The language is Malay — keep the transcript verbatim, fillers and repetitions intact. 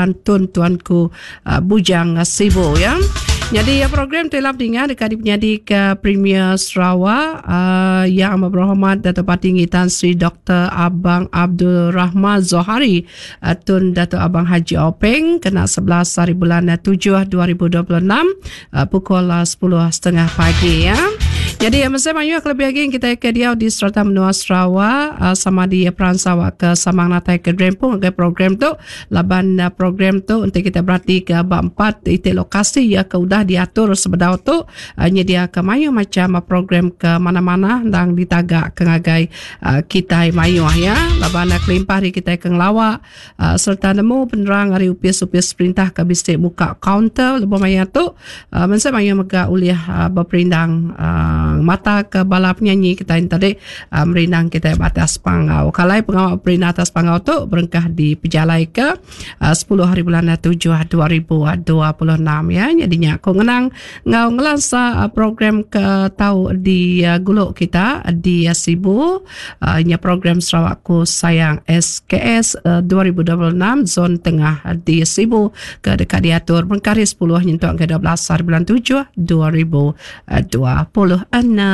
dan tuan-tuanku uh, bujang uh, Sibu ya. Jadi ya program telah dengar dekat penyadik uh, Premier Sarawak uh, yang berhormat Datuk Patinggi Tan Sri Doktor Abang Abdul Rahman Zohari uh, Tun Datuk Abang Haji Openg kena sebelas hari bulan tujuh dua ribu dua puluh enam uh, pukul sepuluh tiga puluh pagi ya. Jadi masa mayu lebih lagi kita ke dia di Serata Menua Sarawak uh, sama di Peran Sarawak ke Samang Natai ke Drempung ke program tu laban uh, program tu untuk kita berarti ke bab empat itu lokasi ya ke udah diatur sebedau tu uh, nyedia ke mayu macam uh, program ke mana-mana dan ditagak ke ngagai uh, kita mayu ya laban uh, kelimpah di kita ke ngelawak uh, serta nemu penerang hari upis-upis perintah ke bisik buka kaunter lebih maya tu uh, masa mayu mega uliah uh, berperindang uh, mata ke bala penyanyi kita yang tadi uh, merindang kita atas pangau kalai pengawal perintah atas pangau tu berengkah di pejalai ke uh, sepuluh hari bulan tujuh dua ribu dua puluh enam ya jadinya aku ngenang ngau ngelansa uh, program ke tahu di uh, guluk kita di uh, Sibu uh, nya program Sarawakku Sayang S K S uh, dua ribu dua puluh enam zon tengah uh, di Sibu ke dekat diatur berengkari sepuluh nyentuh ke dua belas hari bulan tujuh dua ribu dua puluh enam.